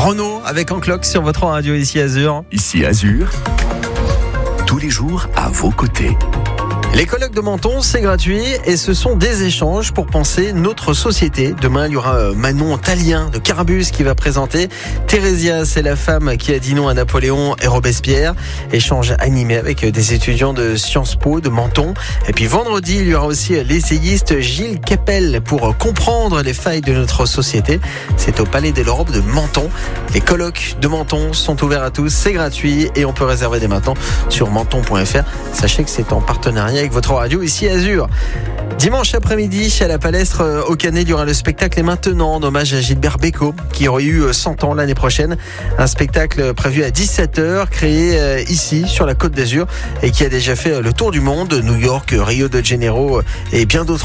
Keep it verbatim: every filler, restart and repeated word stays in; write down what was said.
Renaud avec En Cloque sur votre radio ici Azur. Ici Azur, tous les jours à vos côtés. Les colloques de Menton, c'est gratuit et ce sont des échanges pour penser notre société. Demain, il y aura Manon Tallien de Carbus qui va présenter. Thérésia, c'est la femme qui a dit non à Napoléon et Robespierre. Échange animé avec des étudiants de Sciences Po de Menton. Et puis vendredi, il y aura aussi l'essayiste Gilles Kepel pour comprendre les failles de notre société. C'est au Palais de l'Europe de Menton. Les colloques de Menton sont ouverts à tous, c'est gratuit et on peut réserver dès maintenant sur menton point f r. Sachez que c'est en partenariat avec votre radio ici Azur. Dimanche après-midi, à la Palestre au Canet, il y aura le spectacle Et Maintenant, en hommage à Gilbert Bécaud, qui aurait eu cent ans l'année prochaine. Un spectacle prévu à dix-sept heures, créé ici, sur la Côte d'Azur, et qui a déjà fait le tour du monde, New York, Rio de Janeiro et bien d'autres